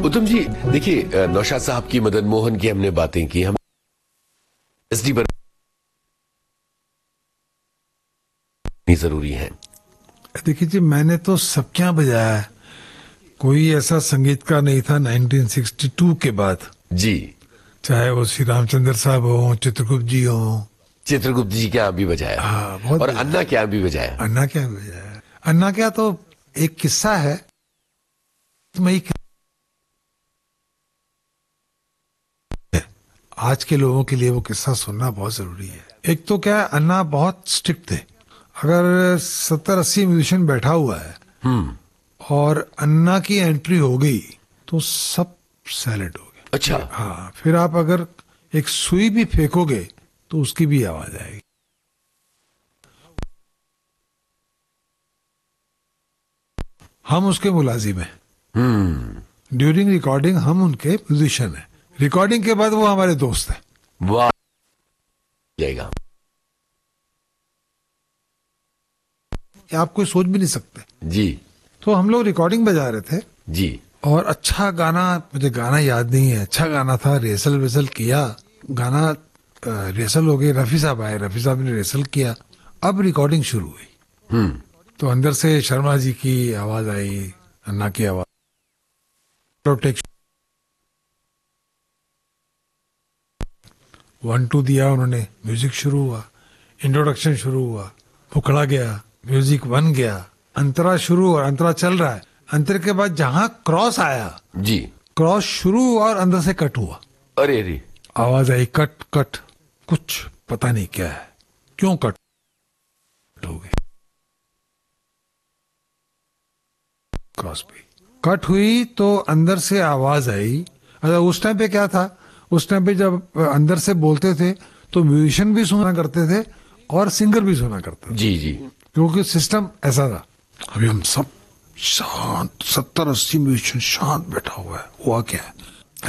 उत्तम जी, देखिए नौशाद साहब की, मदन मोहन की हमने बातें की, हम एसडी पर जरूरी है। देखिए जी, मैंने तो सब क्या बजाया है, कोई ऐसा संगीतकार नहीं था 1962 के बाद, जी। चाहे वो श्री रामचंद्र साहब हो, चित्रगुप्त जी हो। चित्रगुप्त जी क्या भी बजाया, हाँ, बहुत और बजाया। अन्ना क्या भी बजाया। अन्ना क्या बजाया, अन्ना क्या तो एक किस्सा है। मैं आज के लोगों के लिए वो किस्सा सुनना बहुत जरूरी है। एक तो क्या है, अन्ना बहुत स्ट्रिक्ट थे। अगर 70-80 म्यूजिशियन बैठा हुआ है और अन्ना की एंट्री हो गई तो सब साइलेंट हो गए। अच्छा। हाँ, फिर आप अगर एक सुई भी फेंकोगे तो उसकी भी आवाज आएगी। हम उसके मुलाजिम हैं। ड्यूरिंग रिकॉर्डिंग हम उनके म्यूजिशियन हैं, रिकॉर्डिंग के बाद वो हमारे दोस्त हैं। वाह, जाएगा। आप कोई सोच भी नहीं सकते। जी तो हम लोग रिकॉर्डिंग बजा रहे थे जी। और अच्छा गाना, मुझे गाना याद नहीं है, अच्छा गाना था, रेसल वेसल किया गाना, रेसल हो गई, रफी साहब आए, रफी साहब ने रेसल किया, अब रिकॉर्डिंग शुरू हुई। तो अंदर से शर्मा जी की आवाज आई, अन्ना की आवाज, टेक 1-2 दिया उन्होंने, म्यूजिक शुरू हुआ, इंट्रोडक्शन शुरू हुआ, फुकड़ा गया, म्यूजिक बन गया, अंतरा शुरू और अंतरा चल रहा है। अंतर के बाद जहां क्रॉस आया, जी। क्रॉस शुरू हुआ और अंदर से कट हुआ, अरे अरे, आवाज आई कट कट, कुछ पता नहीं क्या है, क्यों कट हो गई। क्रॉस पे कट हुई तो अंदर से आवाज आई। अच्छा, उस टाइम पे क्या था, उस टाइम पे जब अंदर से बोलते थे तो म्यूजिशियन भी सुना करते थे और सिंगर भी सुना करते थे, जी जी। क्योंकि सिस्टम ऐसा था। अभी हम सब शांत, 70-80 म्यूजिशियन शांत बैठा हुआ है, हुआ क्या है।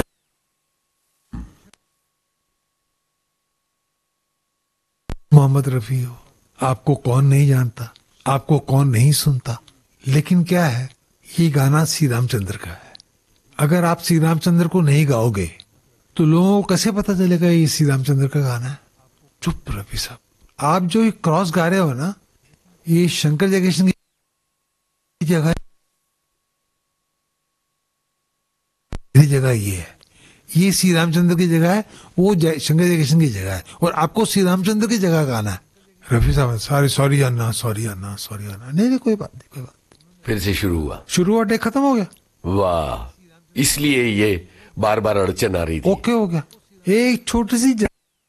मोहम्मद रफी हो, आपको कौन नहीं जानता, आपको कौन नहीं सुनता, लेकिन क्या है, ये गाना श्री रामचंद्र का है। अगर आप श्री रामचंद्र को नहीं गाओगे तो लोगों को कैसे पता चलेगा ये श्री रामचंद्र का गाना है। चुप रफी साहब, आप जो ये क्रॉस गा रहे हो ना, ये शंकर जयकिशन की जगह, जगह ये है, ये श्री रामचंद्र की जगह है, वो शंकर जयकिशन की जगह है, और आपको श्री रामचंद्र की जगह गाना है। रफी साहब, सॉरी सॉरी अन्ना, सॉरी अन्ना, सॉरी अन्ना, नहीं नहीं कोई बात नहीं, कोई बात। फिर से शुरू हुआ, शुरू हुआ, टेक खत्म हो गया। वाह, इसलिए ये बार बार अड़चन आ रही थी। ओके हो गया। एक छोटी सी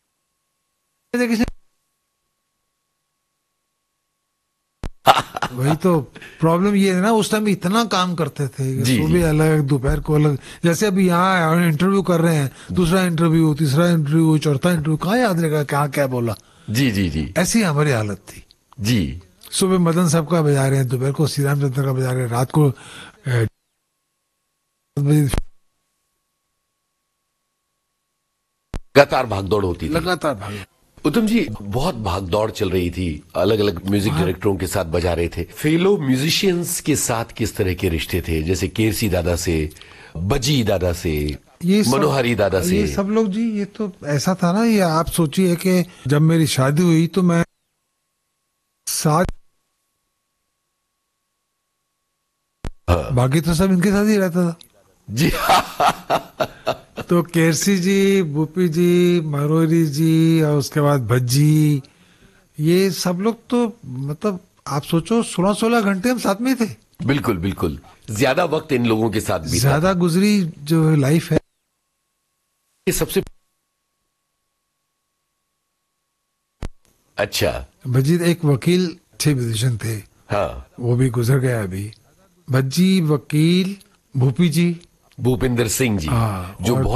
वही तो प्रॉब्लम ये है ना, उस टाइम इतना काम करते थे, सुबह अलग, दोपहर को अलग। जैसे अभी यहाँ इंटरव्यू कर रहे हैं, दूसरा इंटरव्यू, तीसरा इंटरव्यू, चौथा इंटरव्यू, कहाँ याद रहेगा क्या क्या बोला। जी जी जी। ऐसी हमारी हालत थी जी। सुबह मदन साहब का बजा रहे हैं, दोपहर को श्री रामचंद्र का बजा रहे हैं, रात को लगातार भागदौड़ होती थी। लगातार भाग। उत्तम जी, बहुत भागदौड़ चल रही थी, अलग अलग म्यूजिक डायरेक्टरों के साथ बजा रहे थे। फेलो म्यूजिशियंस के साथ किस तरह के रिश्ते थे, जैसे केरसी दादा से, बजी दादा से, मनोहरी दादा से? ये सब लोग जी, ये तो ऐसा था ना, ये आप सोचिए कि जब मेरी शादी हुई तो मैं साथ, बाकी तो सब इनके साथ ही रहता था जी। तो केरसी जी, भूपी जी, मनोहरी जी, और उसके बाद भज्जी, ये सब लोग तो मतलब आप सोचो 16-16 घंटे हम साथ में थे। बिल्कुल बिल्कुल, ज्यादा वक्त इन लोगों के साथ बीता। ज्यादा गुजरी जो लाइफ है। ये सबसे अच्छा, भज्जी एक वकील थे, म्यूजिशियन थे। हाँ, वो भी गुजर गया अभी। भज्जी, वकील, भूपी जी, भूपिंदर सिंह जी, हाँ, जो और बहुत